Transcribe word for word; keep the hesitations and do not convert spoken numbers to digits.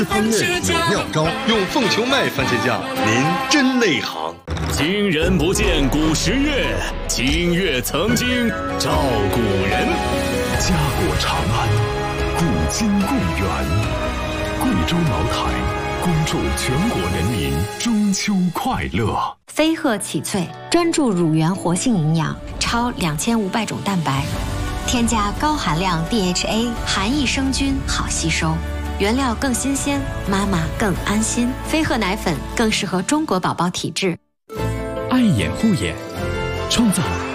烹饪有妙招，用凤求麦番茄酱，您真内行。 今人不见古时月，今月曾经照古人。 家国长安，古今共源。贵州茅台，恭祝全国人民中秋快乐。 飞鹤启萃专注乳源活性营养，超两千五百种蛋白，添加高含量 D H A， 含益生菌，好吸收。原料更新鲜，妈妈更安心。飞鹤奶粉更适合中国宝宝体质。 爱眼护眼，创造